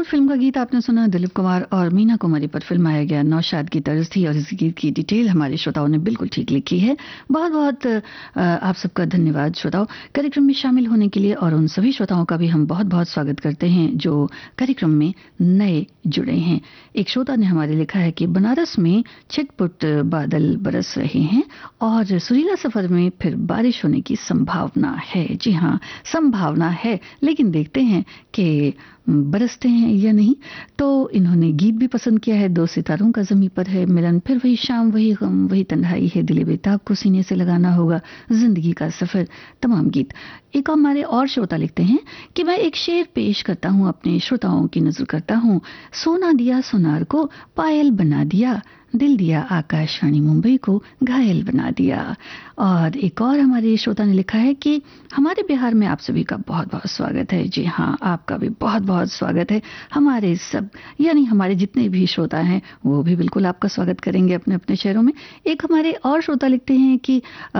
नूर film का गीत आपने सुना। दिलीप कुमार और मीना कुमारी पर फिल्माया गया नौशाद की तर्ज थी और इस गीत की डिटेल हमारे श्रोताओं ने बिल्कुल ठीक लिखी है। बहुत बहुत आप सबका धन्यवाद श्रोताओं, कार्यक्रम में शामिल होने के लिए। और उन सभी श्रोताओं का भी हम बहुत बहुत स्वागत करते हैं जो कार्यक्रम में नए जुड़े हैं। एक श्रोता ने हमारे लिखा है कि बनारस में छिटपुट बादल बरस रहे हैं और सुरीला सफर में फिर बारिश होने की संभावना है। जी हाँ, संभावना है, लेकिन देखते हैं कि बरसते हैं या नहीं। तो इन्होंने गीत भी पसंद किया है। दो सितारों का ज़मीं पर है मिलन, फिर वही शाम, वही गम, वही तन्हाई है, दिल बेताब को सीने से लगाना होगा, जिंदगी का सफर, तमाम गीत। एक हमारे और श्रोता लिखते हैं कि मैं एक शेर पेश करता हूँ, अपने श्रोताओं की नजर करता हूँ। सोना दिया सोनार को पायल बना दिया, दिल दिया आकाशवाणी मुंबई को घायल बना दिया। और एक और हमारे श्रोता ने लिखा है कि हमारे बिहार में आप सभी का बहुत बहुत स्वागत है। जी हाँ, आपका भी बहुत बहुत स्वागत है। हमारे सब यानी हमारे जितने भी श्रोता हैं वो भी बिल्कुल आपका स्वागत करेंगे अपने अपने शहरों में। एक हमारे और श्रोता लिखते हैं कि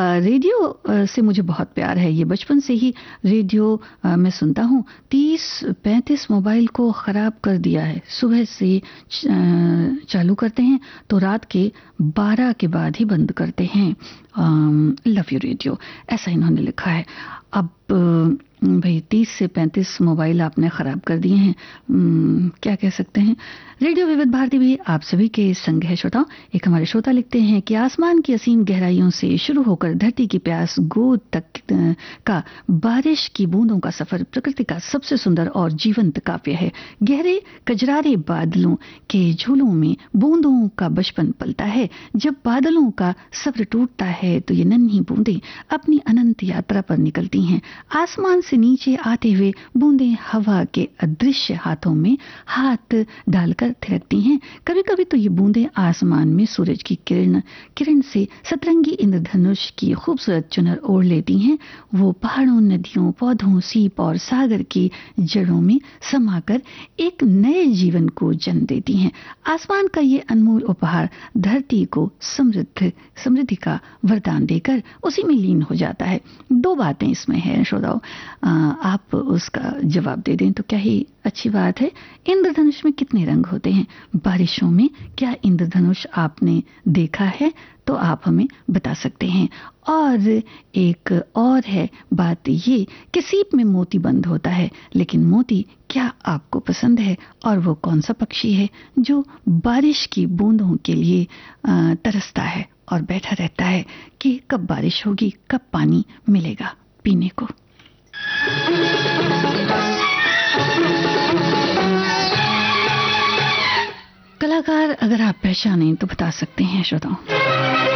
रेडियो से मुझे बहुत प्यार है, ये बचपन से ही रेडियो मैं सुनता हूँ। 30-35 मोबाइल को ख़राब कर दिया है। सुबह से चालू करते हैं तो रात के 12 के बाद ही बंद करते हैं। लव यू रेडियो, ऐसा इन्होंने लिखा है। अब भाई 30 से 35 मोबाइल आपने ख़राब कर दिए हैं, क्या कह सकते हैं। रेडियो विविध भारती भी आप सभी के संग है श्रोताओं। एक हमारे श्रोता लिखते हैं कि आसमान की असीम गहराइयों से शुरू होकर धरती की प्यास गोद तक का बारिश की बूंदों का सफर प्रकृति का सबसे सुंदर और जीवंत काव्य है। गहरे कजरारे बादलों के झूलों में बूंदों का बचपन पलता है। जब बादलों का सब्र टूटता है तो ये नन्ही बूंदें अपनी अनंत यात्रा पर निकलती हैं। आसमान से नीचे आते हुए बूंदें हवा के अदृश्य हाथों में हाथ डालकर थिरकती हैं। कभी कभी तो ये बूंदें आसमान में सूरज की किरण से सतरंगी इंद्रधनुष की खूबसूरत चुनर ओढ़ लेती हैं। वो पहाड़ों, नदियों, पौधों, सीप और सागर की जड़ों में समाकर एक नए जीवन को जन्म देती हैं। आसमान का ये अनमोल उपहार धरती को समृद्धि का वरदान देकर उसी में लीन हो जाता है। दो बातें इसमें हैं श्रोताओ, आप उसका जवाब दे दें तो क्या ही अच्छी बात है। इंद्रधनुष में कितने रंग होते हैं? बारिशों में क्या इंद्रधनुष आपने देखा है? तो आप हमें बता सकते हैं। और एक और है बात ये कि सीप में मोती बंद होता है, लेकिन मोती क्या आपको पसंद है? और वो कौन सा पक्षी है जो बारिश की बूंदों के लिए तरसता है और बैठा रहता है कि कब बारिश होगी, कब पानी मिलेगा पीने को। कलाकार अगर आप पहचानें तो बता सकते हैं श्रोताओं।